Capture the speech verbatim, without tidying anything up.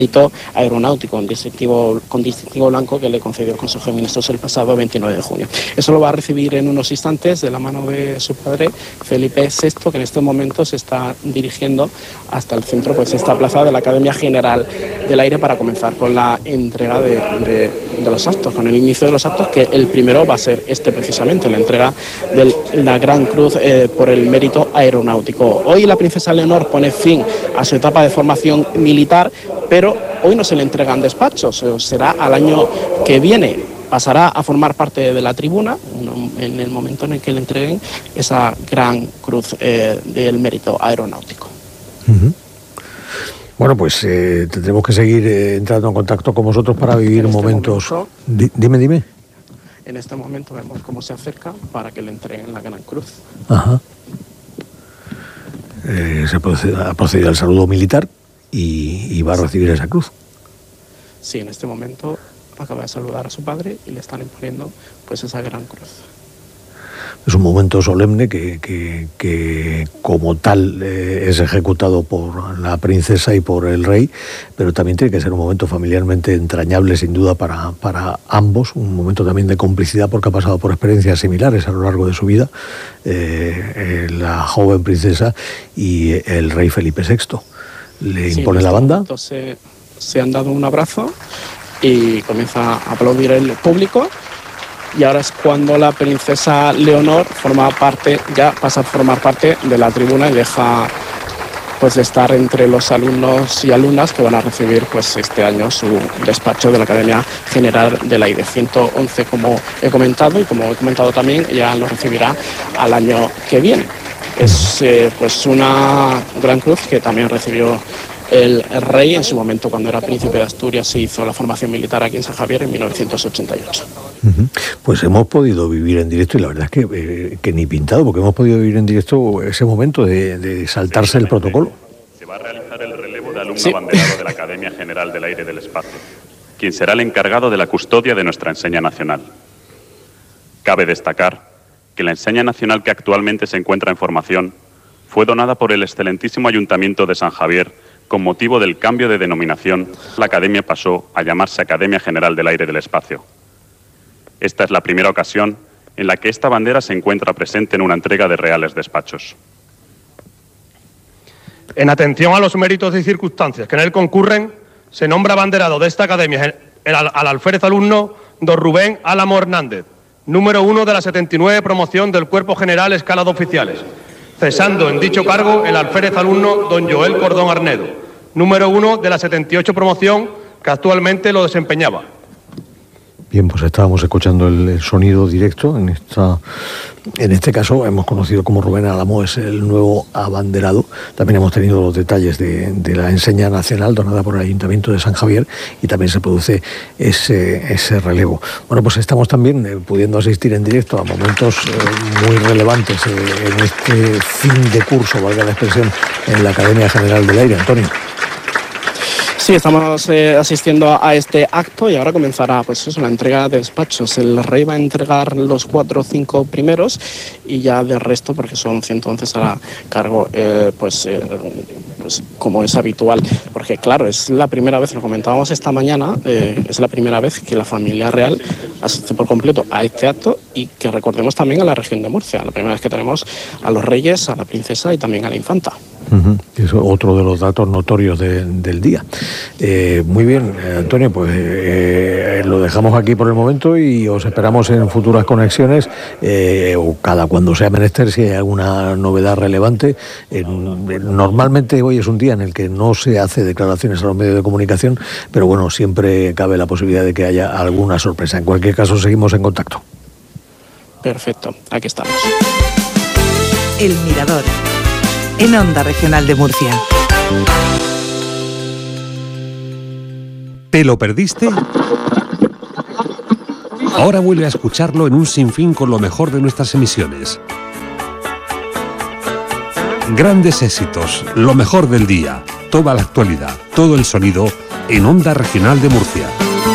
mérito aeronáutico con distintivo, con distintivo blanco que le concedió el Consejo de Ministros el pasado veintinueve de junio. Eso lo va a recibir en unos instantes de la mano de su padre, Felipe sexto, que en este momento se está dirigiendo hasta el centro, pues esta plaza de la Academia General del Aire, para comenzar con la entrega de, de, de los actos, con el inicio de los actos, que el primero va a ser este precisamente, la entrega de la Gran Cruz eh, por el mérito aeronáutico. Hoy la princesa Leonor pone fin a su etapa de formación militar, pero hoy no se le entregan despachos, será al año que viene. Pasará a formar parte de la tribuna en el momento en el que le entreguen esa Gran Cruz eh, del mérito aeronáutico. Uh-huh. Bueno, pues eh, tendremos que seguir eh, entrando en contacto con vosotros para vivir este momentos... Momento, Di, dime, dime. En este momento vemos cómo se acerca para que le entreguen la Gran Cruz. Ajá. Eh, se procede, ha procedido al saludo militar y, y va a recibir esa cruz. Sí, en este momento acaba de saludar a su padre y le están imponiendo pues esa Gran Cruz. Es un momento solemne que, que, que como tal eh, es ejecutado por la princesa y por el rey, pero también tiene que ser un momento familiarmente entrañable, sin duda, para, para ambos, un momento también de complicidad porque ha pasado por experiencias similares a lo largo de su vida, eh, eh, la joven princesa y el rey Felipe sexto. Le sí, impone la banda. Se, se han dado un abrazo y comienza a aplaudir el público. Y ahora es cuando la princesa Leonor forma parte, ya pasa a formar parte de la tribuna y deja pues de estar entre los alumnos y alumnas que van a recibir pues este año su despacho de la Academia General del Aire. ciento once, como he comentado, y como he comentado también, ya lo recibirá al año que viene. Es eh, pues una Gran Cruz que también recibió el rey en su momento cuando era príncipe de Asturias. Se hizo la formación militar aquí en San Javier en mil novecientos ochenta y ocho. Uh-huh. Pues hemos podido vivir en directo, y la verdad es que, eh, que ni pintado, porque hemos podido vivir en directo ese momento de, de saltarse el protocolo. Se va a realizar el relevo de alumno sí. abanderado de la Academia General del Aire del Espacio, quien será el encargado de la custodia de nuestra enseña nacional. Cabe destacar que la enseña nacional que actualmente se encuentra en formación fue donada por el excelentísimo Ayuntamiento de San Javier con motivo del cambio de denominación. La Academia pasó a llamarse Academia General del Aire del Espacio. Esta es la primera ocasión en la que esta bandera se encuentra presente en una entrega de reales despachos. En atención a los méritos y circunstancias que en él concurren, se nombra abanderado de esta Academia el, al alférez alumno don Rubén Álamo Hernández, número uno de la setenta y nueve promoción del Cuerpo General Escala de Oficiales, cesando en dicho cargo el alférez alumno don Joel Cordón Arnedo, número uno de la setenta y ocho promoción que actualmente lo desempeñaba. Bien, pues estábamos escuchando el sonido directo. En esta, en este caso hemos conocido como Rubén Álamo es el nuevo abanderado. También hemos tenido los detalles de, de la enseña nacional donada por el Ayuntamiento de San Javier, y también se produce ese, ese relevo. Bueno, pues estamos también eh, pudiendo asistir en directo a momentos eh, muy relevantes eh, en este fin de curso, valga la expresión, en la Academia General del Aire. Antonio. Sí, estamos eh, asistiendo a este acto y ahora comenzará pues eso, la entrega de despachos. El rey va a entregar los cuatro o cinco primeros y ya del resto, porque son ciento once, será cargo, eh, pues, eh, pues como es habitual. Porque claro, es la primera vez, lo comentábamos esta mañana, eh, es la primera vez que la familia real asiste por completo a este acto, y que recordemos también a la región de Murcia, la primera vez que tenemos a los reyes, a la princesa y también a la infanta. Uh-huh. Es otro de los datos notorios de, del día. Eh, muy bien, Antonio, pues eh, lo dejamos aquí por el momento y os esperamos en futuras conexiones, eh, o cada cuando sea menester, si hay alguna novedad relevante. Eh, normalmente hoy es un día en el que no se hace declaraciones a los medios de comunicación, pero bueno, siempre cabe la posibilidad de que haya alguna sorpresa. En cualquier caso, seguimos en contacto. Perfecto, aquí estamos. El Mirador, en Onda Regional de Murcia. ¿Te lo perdiste? Ahora vuelve a escucharlo en un sinfín con lo mejor de nuestras emisiones. Grandes éxitos, lo mejor del día, toda la actualidad, todo el sonido en Onda Regional de Murcia.